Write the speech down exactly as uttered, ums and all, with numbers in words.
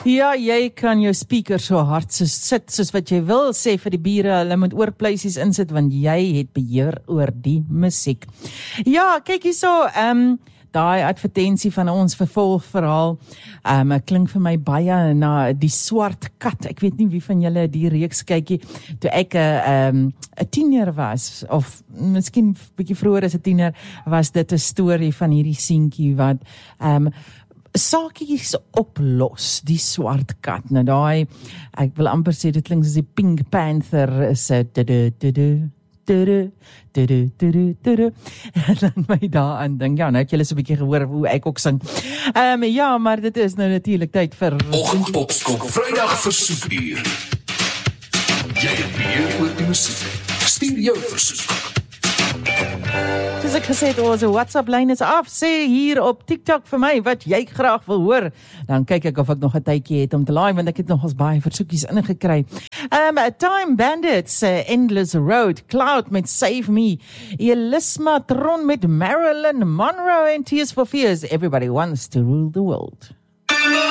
Ja, jy kan jou speaker so hard so sit soos wat jy wil, sê vir die bure, hulle moet oorpleisies insit, want jy het beheer oor die musiek. Ja, kyk hierso, ehm, um, daai advertensie van ons vervolgverhaal, um, klink vir my baie na die swart kat. Ek weet nie wie van julle die reeks kykie, toe ek 'n um, 'n tiener was, of miskien bietjie vroeër as 'n tiener, was dit 'n storie van hierdie seentjie wat um, saakies oplos, die swart kat. Nou daai, ek wil amper sê, dit klink soos die Pink Panther is 'n tudu tudu tudu tudu tudu. Dan my daaraan dink, ja, nou het julle so 'n bietjie gehoor hoe ek ook sing. Ehm um, ja, maar dit is nou natuurlik tyd vir Oggendpopskop, Vrydag versoekuur. Jy het beheer oor die musiek. Stuur jou versoek. Soos ek gesê het, ons WhatsApp-lyn is af, sê hier op TikTok vir my wat jy graag wil hoor. Dan kyk ek of ek nog 'n tydjie het om te laai, want ek het nog ons baie versoekies ingekry. Um, Time Bandits, uh, Endless Road, Cloud met Save Me, Elisma Tron met Marilyn Monroe en Tears for Fears, Everybody Wants to Rule the World.